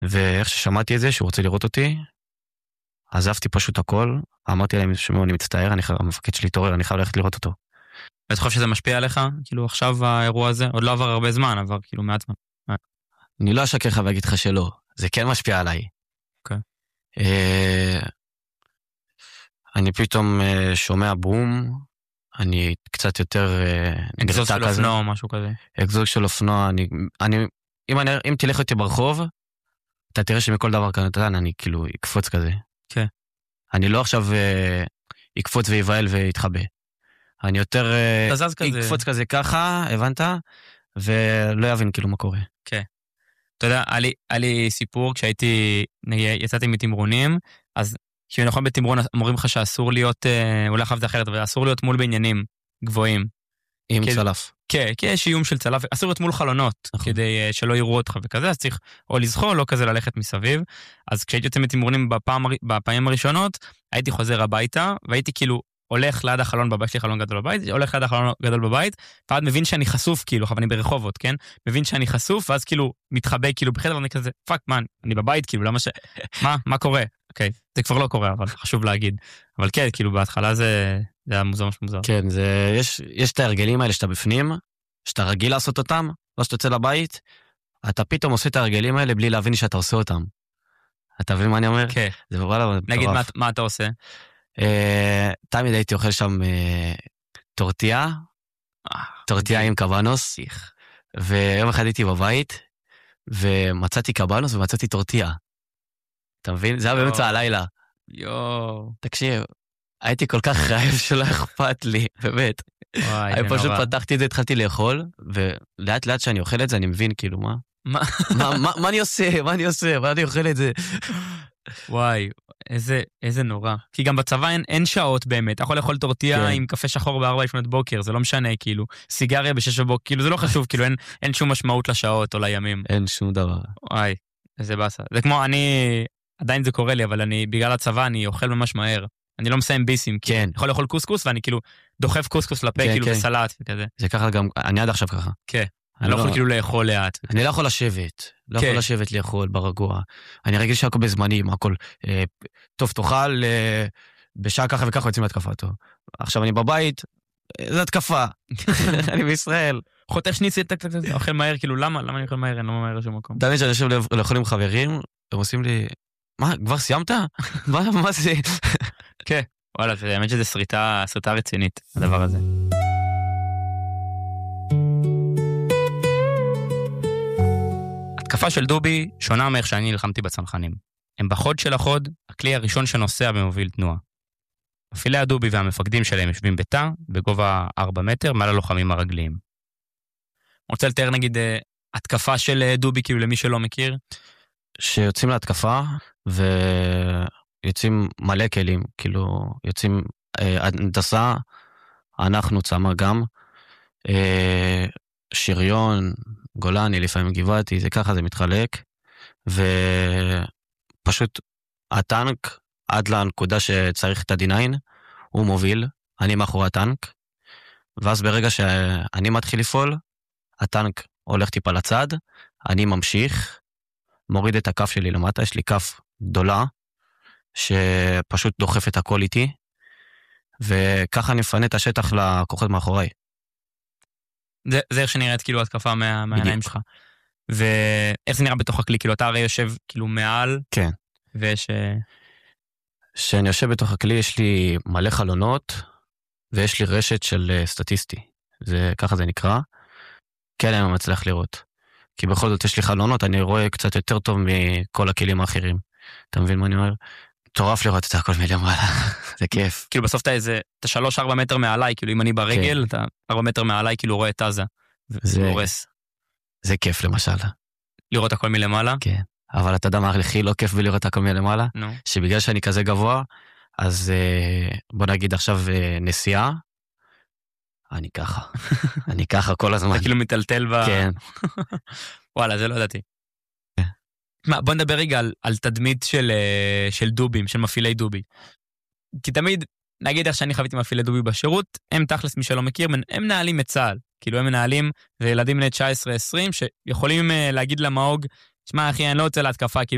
ואיך ששמעתי את זה, שהוא רוצה לראות אותי, עזבתי פשוט הכל, אמרתי להם, שמעו, אני מצטער, המפקד שלי תורר, אני חייב ללכת לראות אותו. ואתה חושב שזה משפיע עליך? כאילו עכשיו האירוע הזה, עוד לא עבר הרבה זמן, עבר כאילו מעט זמן. אני לא אשקר לך ואגיד לך שלא, זה כן משפיע עליי. אוקיי. אני פתאום שומע בום, אני קצת יותר... אקזוז של אופנוע או משהו כזה. אקזוז של אופנוע, אם תלך אותי ברחוב, אתה תראה שמכל דבר כאן, אני כאילו אקפוץ כזה. כן. אני לא עכשיו אקפוץ ויבעל ויתחבא. אני יותר אקפוץ כזה ככה, הבנת? ולא יבין כאילו מה קורה. כן. אתה יודע, היה לי סיפור, יצאתי מתמרונים, אז כאילו נכון בתמרון, אומרים לך שאסור להיות, אולי חייב זה אחרת, אבל אסור להיות מול בעניינים גבוהים. עם צלף. כן, כי יש איום של צלף, אסור להיות מול חלונות, כדי שלא יראו אותך וכזה, אז צריך או לזחול, או כזה ללכת מסביב. אז כשהייתי יוצא מתמרונים בפעמים הראשונות, הייתי חוזר הביתה, והייתי כאילו הולך ליד החלון בבית, יש לי חלון גדול בבית, הולך ליד החלון גדול בבית, ועד מבין שאני חשוף כאילו, אבל אני ברחובות, כן? מבין שאני חשוף, ואז כאילו מתחבא כאילו בחדר, ואני כזה, פאק, מן, אני בבית כאילו, למה מה קורה? אוקיי, זה כבר לא קורה, אבל חשוב להגיד. אבל כן, כאילו בהתחלה זה היה מוזר משהו מוזר. כן, יש את ההרגלים האלה שאתה בפנים, שאתה רגיל לעשות אותם, לא שאתה יוצא לבית, אתה פתאום עושה את ההרגלים האלה בלי להבין שאתה עושה אותם. אתה מבין מה אני אומר? כן. זה וואלה, נגיד, מה אתה עושה? תמיד הייתי אוכל שם טורטיה עם קבנוס, ויום אחד הייתי בבית, ומצאתי קבנוס ומצאתי טורטיה. אתה מבין? זה היה באמצע הלילה. תקשיב, הייתי כל כך רעב שלא אכפת לי, באמת. אני פשוט פתחתי את זה, התחלתי לאכול, ולאט לאט שאני אוכל את זה, אני מבין כאילו מה אני עושה, מה אני אוכל את זה. וואי, איזה נורא. כי גם בצבא אין שעות באמת. אתה יכול לאכול טורטיה עם קפה שחור ב4 לפנות בוקר, זה לא משנה, כאילו. סיגריה ב6 בבוקר, כאילו זה לא חשוב, כאילו אין שום משמעות לשעות או לימים. אין שום דבר. וואי, איזה באסה. זה כמו, עדיין זה קורה לי, אבל בגלל הצבא אני אוכל ממש מהר. אני לא מסיים ביסים, כן. יכול לאכול קוסקוס, ואני כאילו דוחף קוסקוס לפה, כאילו בסלט וכזה. זה ככה גם, אני עד עכשיו ככה. כן. אני לא יכול כאילו לאכול לאט. אני לא יכול לשבת, לאכול ברגוע. אני רגיל שהכל בזמנים, הכל, טוב, תאכל, בשעה ככה וככה יוצאים להתקפה טוב. עכשיו אני בבית, זה התקפה. אני בישראל. חותך שניצל, אוכל מהר, כאילו למה אני אוכל מהר? אני לא מהר לשום מקום. תמיד שאני יושב לאכול עם חברים, הם עושים לי, מה, כבר סיימת? מה זה? כן, וואלה, האמת שזה סריטה רצינית, הדבר הזה. התקפה של דובי שונה מאיך שאני נלחמתי בצנחנים. הם בחוד של החוד, הכלי הראשון שנוסע במוביל תנועה. מפעילי הדובי והמפקדים שלהם יושבים בתא, בגובה 4 מטר, מעל הלוחמים הרגליים. רוצה לתאר נגיד התקפה של דובי, כאילו למי שלא מכיר? שיוצאים להתקפה, ויוצאים מלא כלים, כאילו יוצאים הנדסה, אנחנו צמא גם, שריון, גולני, לפעמים גבעתי, זה ככה זה מתחלק, ופשוט הטנק, עד לנקודה שצריך את ה-D9, הוא מוביל, אני מאחורי הטנק, ואז ברגע שאני מתחיל לפעול, הטנק הולך טיפה לצד, אני ממשיך, מוריד את הכף שלי למטה, יש לי כף גדולה, שפשוט דוחף את הכל איתי, וככה אני מפנה את השטח לכוחות מאחוריי. זה איך שנראית כאילו התקפה מהעיניים שלך. ואיך זה נראה בתוך הכלי? כאילו אתה הרי יושב כאילו מעל. כן. ויש... כשאני יושב בתוך הכלי יש לי מלא חלונות, ויש לי רשת של סטטיסטי. ככה זה נקרא. כן, אני מצליח לראות. כי בכל זאת יש לי חלונות, אני רואה קצת יותר טוב מכל הכלים האחרים. אתה מבין מה אני אומר? טורף לראות את הכל מלמעלה. זה כיף. כאילו בסוף אתה 3-4 מטר מעליי, כאילו אם אני ברגל, אתה 4 מטר מעליי, כאילו רואה את עזה. זה הורס. זה כיף למשל. לראות הכל מלמעלה? כן. אבל אתה יודע מה הכי לא כיף בלראות הכל מלמעלה? שבגלל שאני כזה גבוה, אז בוא נגיד עכשיו נסיעה, אני ככה כל הזמן. אתה כאילו מטלטל כן. וואלה, זה לא ידעתי. בוא נדבר רגע על תדמית של דובים, של מפעילי דובי. כי תמיד, נגיד איך שאני חוויתי מפעילי דובי בשירות, הם תכלס מי שלא מכיר, הם מנהלים את צה"ל. כאילו הם מנהלים, וילדים בני 19-20, שיכולים להגיד למאוג, שמע אחי, אני לא רוצה להתקפה, כי